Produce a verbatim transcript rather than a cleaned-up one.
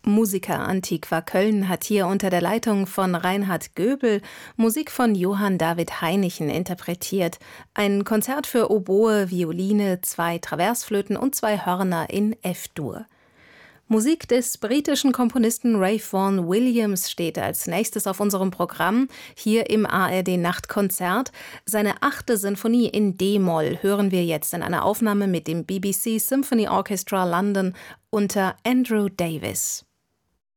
Musica Antiqua Köln hat hier unter der Leitung von Reinhard Göbel Musik von Johann David Hainichen interpretiert. Ein Konzert für Oboe, Violine, zwei Traversflöten und zwei Hörner in F-Dur. Musik des britischen Komponisten Ralph Vaughan Williams steht als nächstes auf unserem Programm, hier im A R D-Nachtkonzert. Seine achte Sinfonie in D-Moll hören wir jetzt in einer Aufnahme mit dem B B C Symphony Orchestra London unter Andrew Davis.